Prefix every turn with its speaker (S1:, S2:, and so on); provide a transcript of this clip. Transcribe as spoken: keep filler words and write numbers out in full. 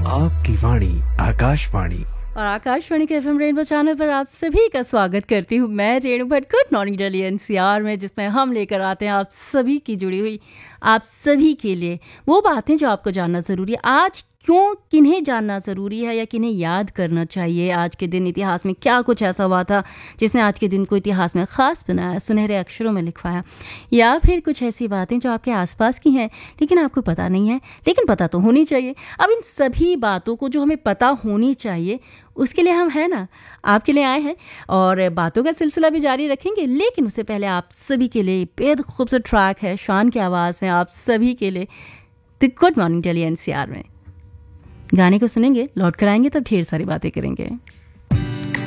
S1: आपकी वाणी आकाशवाणी
S2: और आकाशवाणी के एफएम रेनबो चैनल पर आप सभी का स्वागत करती हूँ मैं Renu Bhatt good morning Delhi NCR में, जिसमें हम लेकर आते हैं आप सभी की जुड़ी हुई, आप सभी के लिए वो बातें जो आपको जानना ज़रूरी है। आज क्यों, किन्हें जानना ज़रूरी है या किन्हें याद करना चाहिए, आज के दिन इतिहास में क्या कुछ ऐसा हुआ था जिसने आज के दिन को इतिहास में ख़ास बनाया, सुनहरे अक्षरों में लिखवाया, या फिर कुछ ऐसी बातें जो आपके आसपास की हैं लेकिन आपको पता नहीं है, लेकिन पता तो होनी चाहिए। अब इन सभी बातों को जो हमें पता होनी चाहिए उसके लिए हम है ना आपके लिए आए हैं और बातों का सिलसिला भी जारी रखेंगे। लेकिन उससे पहले आप सभी के लिए बेहद खूबसूरत ट्रैक है शान की आवाज़ में आप सभी के लिए the good morning Delhi NCR में। गाने को सुनेंगे, लौट कर आएंगे, तब ढेर सारी बातें करेंगे।